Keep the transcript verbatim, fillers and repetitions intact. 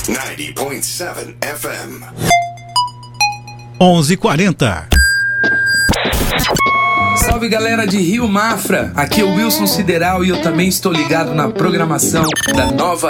ninety point seven F M. onze e quarenta. Salve galera de Rio Mafra, aqui é o Wilson Sideral e eu também estou ligado na programação da Nova